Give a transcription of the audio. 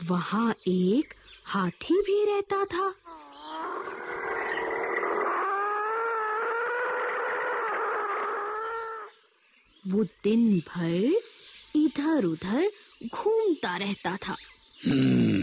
वहां एक हाथी भी रहता था। वो दिन भर इधर-उधर घूमता रहता था।